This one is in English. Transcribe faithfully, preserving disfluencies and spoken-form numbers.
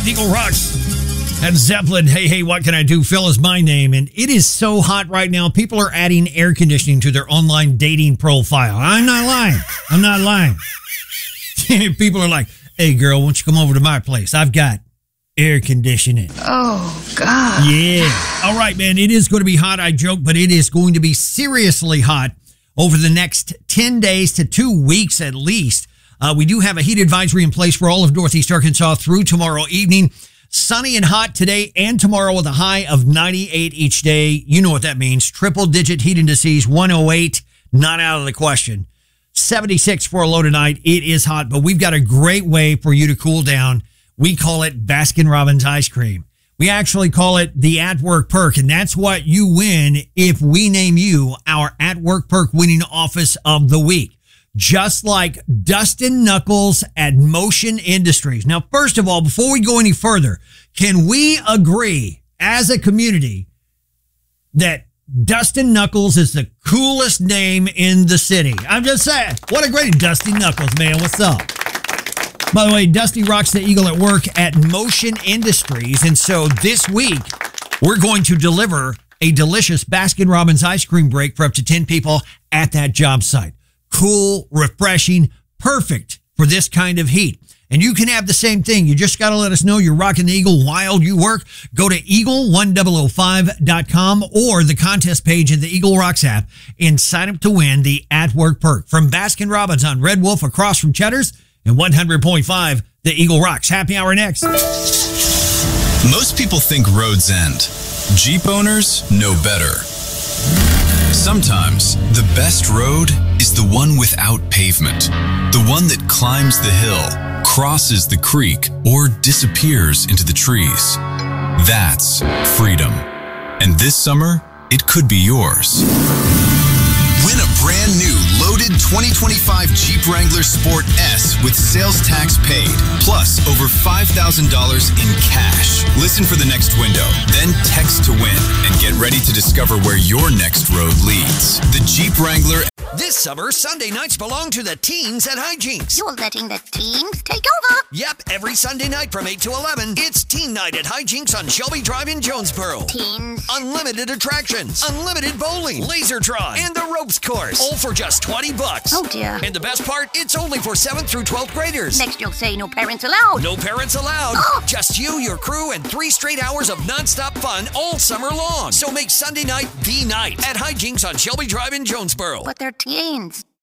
Eagle Rocks. And Zeppelin, hey, hey, what can I do? Phil is my name. And it is so hot right now. People are adding air conditioning to their online dating profile. I'm not lying. I'm not lying. People are like, hey, girl, why don't you come over to my place? I've got air conditioning. Oh, God. Yeah. All right, man. It is going to be hot, I joke, but it is going to be seriously hot over the next ten days to two weeks at least. Uh, we do have a heat advisory in place for all of Northeast Arkansas through tomorrow evening. Sunny and hot today and tomorrow with a high of ninety-eight each day. You know what that means. Triple digit heat indices, one oh eight, not out of the question. seventy-six for a low tonight. It is hot, but we've got a great way for you to cool down. We call it Baskin-Robbins ice cream. We actually call it the At Work Perk, and that's what you win if we name you our At Work Perk winning office of the week. Just like Dustin Knuckles at Motion Industries. Now, first of all, before we go any further, can we agree as a community that Dustin Knuckles is the coolest name in the city? I'm just saying, what a great Dusty Knuckles, man. What's up? By the way, Dusty rocks the Eagle at work at Motion Industries. And so this week, we're going to deliver a delicious Baskin-Robbins ice cream break for up to ten people at that job site. Cool, refreshing, perfect for this kind of heat. And you can have the same thing. You just got to let us know you're rocking the Eagle while you work. Go to eagle one thousand five dot com or the contest page in the Eagle Rocks app and sign up to win the At Work Perk from Baskin-Robbins on Red Wolf across from Cheddar's and one hundred point five the Eagle Rocks. Happy hour next. Most people think roads end. Jeep owners know better. Sometimes the best road is the one without pavement, the one that climbs the hill, crosses the creek, or disappears into the trees. That's freedom. And this summer, it could be yours. Win a brand new loaded twenty twenty-five Jeep Wrangler Sport S with sales tax paid, plus over five thousand dollars in cash. Listen for the next window, then text to win and get ready to discover where your next road leads. The Jeep Wrangler. This summer, Sunday nights belong to the teens at Hijinks. You're letting the teens take over? Yep, every Sunday night from eight to eleven, it's Teen Night at Hijinks on Shelby Drive in Jonesboro. Teens? Unlimited attractions, unlimited bowling, Lasertron, and the ropes course, all for just twenty bucks. Oh, dear. And the best part, it's only for seventh through twelfth graders. Next you'll say no parents allowed. No parents allowed. Oh. Just you, your crew, and three straight hours of nonstop fun all summer long. So make Sunday night the night at Hijinks on Shelby Drive in Jonesboro. But they're teens.